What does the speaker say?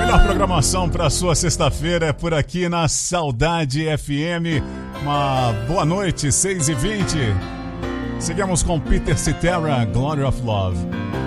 melhor programação para sua sexta-feira é por aqui na Saudade FM. Uma boa noite, 6h20. Seguimos com Peter Cetera, Glory of Love.